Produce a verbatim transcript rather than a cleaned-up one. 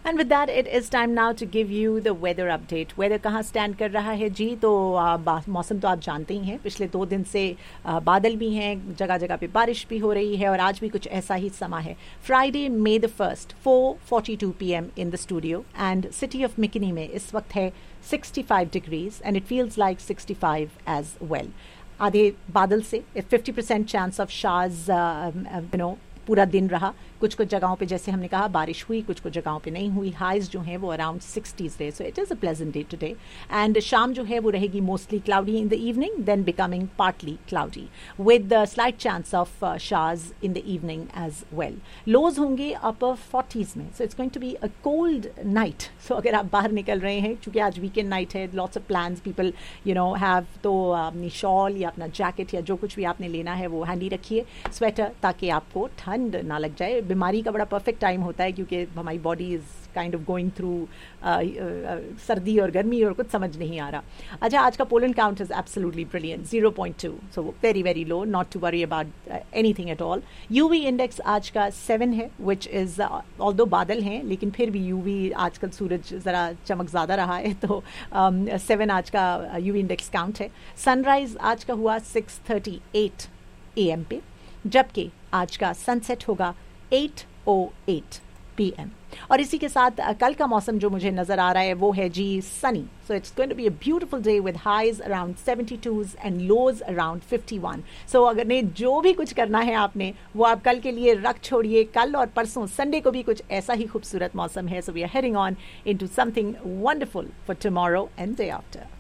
And with that it is time now to give you the weather update. Weather कहाँ stand कर रहा है जी? तो uh, मौसम तो आप जानते ही हैं, पिछले दो दिन से uh, बादल भी हैं, जगह जगह पे बारिश भी हो रही है और आज भी कुछ ऐसा ही समा है. Friday may the first four forty two P M in the studio and city of मिकनी में इस वक्त है sixty five degrees and it feels like sixty five as well. आधे बादल से fifty percent chance of शार्स you know पूरा दिन रहा. कुछ कुछ जगहों पे जैसे हमने कहा बारिश हुई, कुछ कुछ जगहों पे नहीं हुई. हाइज जो हैं वो अराउंड सिक्सटीज रहे. So it is a pleasant day today. And शाम जो है वो रहेगी mostly cloudy in the evening, then becoming partly cloudy with slight chance of शार्स in the evening as well. लोज होंगे अपर फोर्टीज में. So it's going to be a cold night. सो अगर आप बाहर निकल रहे हैं, चूँकि आज वीकेंड नाइट है, lots of plans people you know have, तो अपनी शॉल या अपना जैकेट या जो कुछ भी आपने लेना है वो हैंडी रखिए. स्वेटर, ताकि आपको ठंड ना लग जाए. बीमारी का बड़ा परफेक्ट टाइम होता है क्योंकि हमारी body is kind of going through सर्दी और गर्मी और कुछ समझ नहीं आ रहा. अच्छा, आज का pollen count is absolutely brilliant, zero point two. So very very low, not to worry about anything at all. UV index आज का सेवन है, विच इज़ ऑल्दो बादल हैं लेकिन फिर भी यूवी आजकल सूरज ज़रा चमक ज़्यादा रहा है, तो सेवन um, आज का यूवी इंडेक्स काउंट है. सनराइज आज का हुआ six thirty eight A M पे, जबकि आज का सनसेट होगा एट ओ एट पी एम. और इसी के साथ कल का मौसम जो मुझे नज़र आ रहा है वो है जी Sunny. So it's going to be a beautiful day with highs around seventy twos and lows around fifty one. सो अगर ने जो भी कुछ करना है आपने वो आप कल के लिए रख छोड़िए. कल और परसों संडे को भी कुछ ऐसा ही खूबसूरत मौसम है. So we are heading on into something wonderful for tomorrow and day after.